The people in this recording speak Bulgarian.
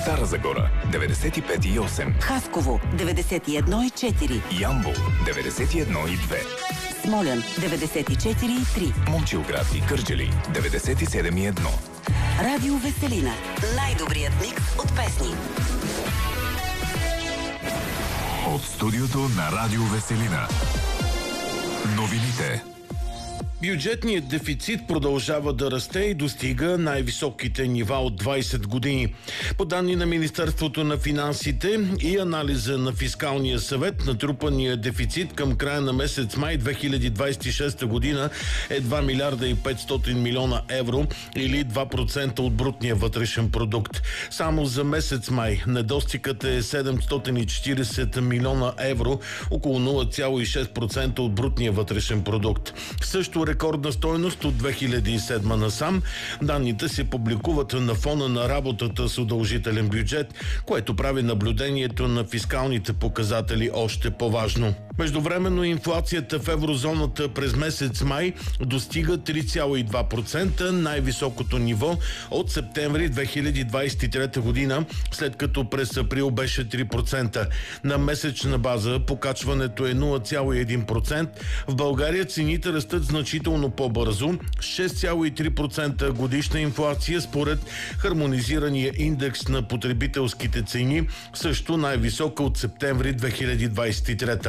Стара Загора 95,8, Хасково 91,4, Ямбол 91,2, Смолян 94,3, Момчилград и Кърджали 97,1. Радио Веселина. Най-добрият микс от песни. От студиото на Радио Веселина. Новините. Бюджетният дефицит продължава да расте и достига най-високите нива от 20 години. По данни на Министерството на финансите и анализа на Фискалния съвет, натрупания дефицит към края на месец май 2026 година е 2 милиарда и 500 милиона евро или 2% от брутния вътрешен продукт. Само за месец май недостигът е 740 милиона евро, около 0,6% от брутния вътрешен продукт. Също рекордна стойност от 2007 насам. Данните се публикуват на фона на работата с удължителен бюджет, което прави наблюдението на фискалните показатели още по-важно. Междувременно инфлацията в еврозоната през месец май достига 3,2%, най-високото ниво от септември 2023 година, след като през април беше 3%. На месечна база покачването е 0,1%. В България цените растат значително по-бързо, с 6,3% годишна инфлация според хармонизирания индекс на потребителските цени, също най-висока от септември 2023.